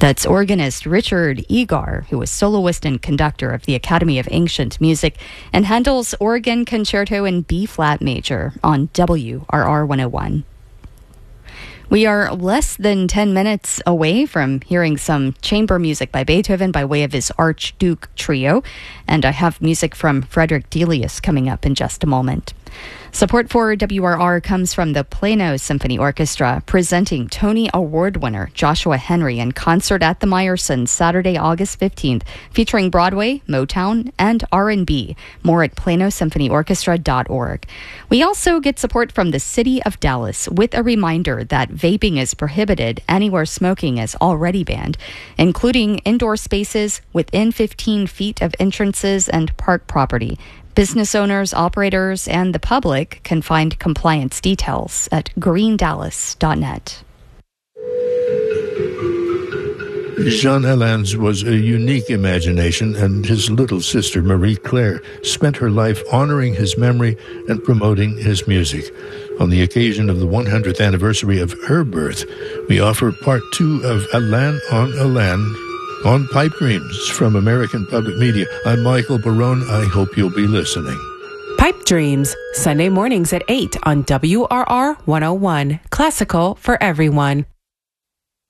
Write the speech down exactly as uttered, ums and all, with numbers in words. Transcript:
That's organist Richard Egar, who was soloist and conductor of the Academy of Ancient Music, and Handel's Organ Concerto in B-flat major on W R R one oh one. We are less than ten minutes away from hearing some chamber music by Beethoven by way of his Archduke Trio, and I have music from Frederick Delius coming up in just a moment. Support for W R R comes from the Plano Symphony Orchestra, presenting Tony Award winner Joshua Henry in concert at the Meyerson Saturday, August fifteenth, featuring Broadway, Motown, and R and B. More at plano symphony orchestra dot org. We also get support from the City of Dallas with a reminder that vaping is prohibited anywhere smoking is already banned, including indoor spaces within fifteen feet of entrances and park property. Business owners, operators, and the public can find compliance details at green dallas dot net. Jean Allen's was a unique imagination, and his little sister, Marie Claire, spent her life honoring his memory and promoting his music. On the occasion of the one hundredth anniversary of her birth, we offer part two of Alain on Alain on Pipe Dreams from American Public Media. I'm Michael Barone. I hope you'll be listening. Pipe Dreams, Sunday mornings at eight on W R R one oh one. Classical for everyone.